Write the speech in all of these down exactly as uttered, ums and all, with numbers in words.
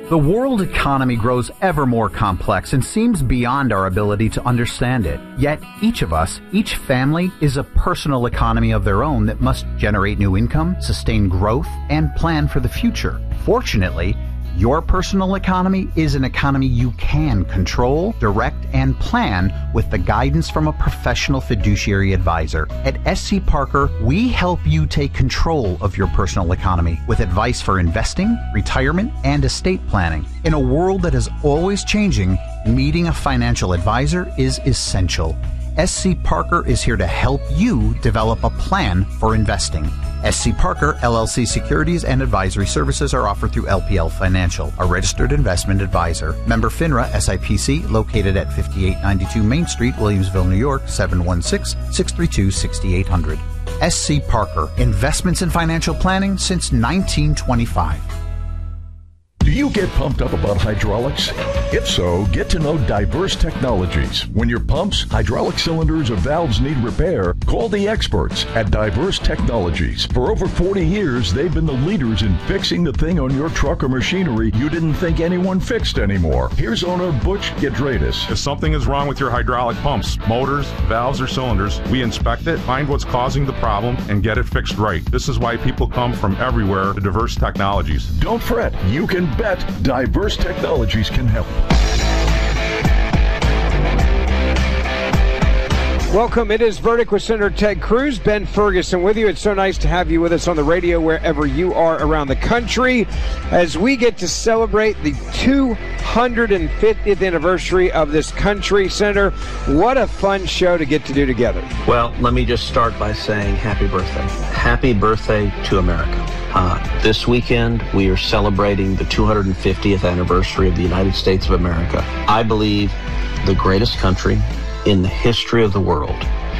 The world economy grows ever more complex and seems beyond our ability to understand it. Yet each of us, each family, is a personal economy of their own that must generate new income, sustain growth, and plan for the future. Fortunately, your personal economy is an economy you can control, direct, and plan with the guidance from a professional fiduciary advisor. At S C Parker, we help you take control of your personal economy with advice for investing, retirement, and estate planning. In a world that is always changing, meeting a financial advisor is essential. S C Parker is here to help you develop a plan for investing. S C Parker, L L C Securities and Advisory Services are offered through L P L Financial, a registered investment advisor. Member FINRA S I P C, located at fifty-eight ninety-two Main Street, Williamsville, New York, seven one six, six three two, six eight zero zero. S C Parker, investments in financial planning since nineteen twenty-five. Do you get pumped up about hydraulics? If so, get to know Diverse Technologies. When your pumps, hydraulic cylinders, or valves need repair, call the experts at Diverse Technologies. For over forty years, they've been the leaders in fixing the thing on your truck or machinery you didn't think anyone fixed anymore. Here's owner Butch Gedradis. If something is wrong with your hydraulic pumps, motors, valves, or cylinders, we inspect it, find what's causing the problem, and get it fixed right. This is why people come from everywhere to Diverse Technologies. Don't fret. You can bet Diverse Technologies can help. Welcome. It is Verdict with Senator Ted Cruz. Ben Ferguson with you. It's so nice to have you with us on the radio wherever you are around the country as we get to celebrate the two hundred fiftieth anniversary of this country. Senator, what a fun show to get to do together. Well, let me just start by saying happy birthday. Happy birthday to America. Uh, this weekend, we are celebrating the two hundred fiftieth anniversary of the United States of America. I believe the greatest country in the history of the world.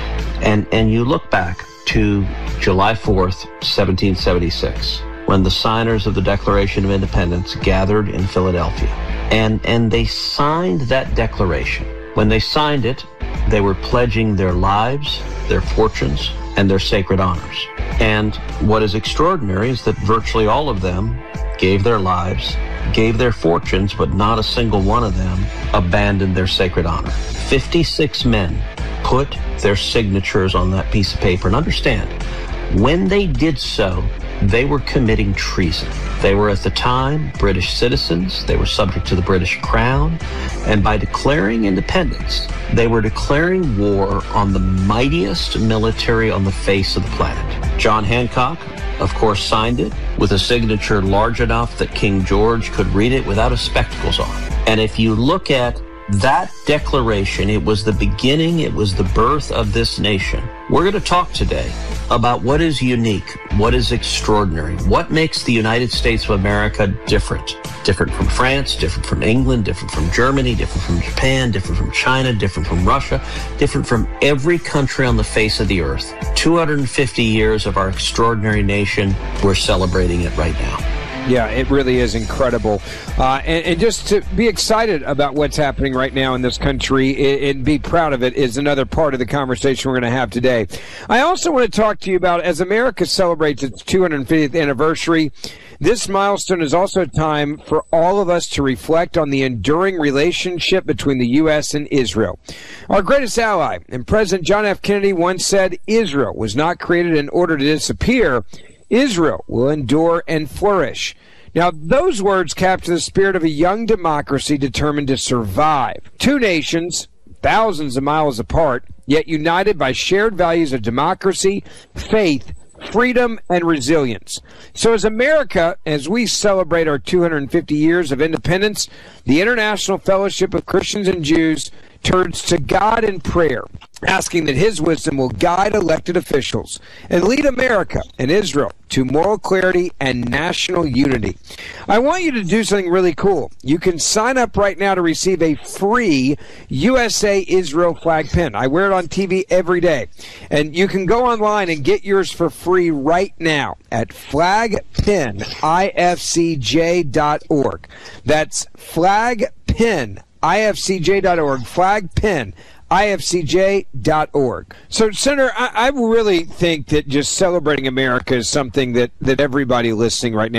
And and you look back to July fourth, seventeen seventy-six, when the signers of the Declaration of Independence gathered in Philadelphia. And, and they signed that declaration. When they signed it, they were pledging their lives, their fortunes, and their sacred honors. And what is extraordinary is that virtually all of them gave their lives, gave their fortunes, but not a single one of them abandoned their sacred honor. fifty-six men put their signatures on that piece of paper. And understand, when they did so, they were committing treason. They were at the time British citizens. They were subject to the British crown. And by declaring independence, they were declaring war on the mightiest military on the face of the planet. John Hancock, of course, signed it with a signature large enough that King George could read it without his spectacles on. And if you look at that declaration, it was the beginning, it was the birth of this nation. We're going to talk today about what is unique, what is extraordinary, what makes the United States of America different. Different from France, different from England, different from Germany, different from Japan, different from China, different from Russia, different from every country on the face of the earth. two hundred fifty years of our extraordinary nation, we're celebrating it right now. Yeah, it really is incredible. Uh, and, and just to be excited about what's happening right now in this country and be proud of it is another part of the conversation we're going to have today. I also want to talk to you about, as America celebrates its two hundred fiftieth anniversary, this milestone is also a time for all of us to reflect on the enduring relationship between the U S and Israel. Our greatest ally, and President John F. Kennedy once said, Israel was not created in order to disappear. Israel will endure and flourish. Now, those words capture the spirit of a young democracy determined to survive. Two nations, thousands of miles apart, yet united by shared values of democracy, faith, freedom, and resilience. So as America, as we celebrate our two hundred fifty years of independence, the International Fellowship of Christians and Jews turns to God in prayer, asking that his wisdom will guide elected officials and lead America and Israel to moral clarity and national unity. I want you to do something really cool. You can sign up right now to receive a free U S A Israel flag pin. I wear it on T V every day. And you can go online and get yours for free right now at flag pin I F C J dot org. That's flag pin I F C J dot org, flag pin I F C J dot org. So, Senator, I, I really think that just celebrating America is something that, that everybody listening right now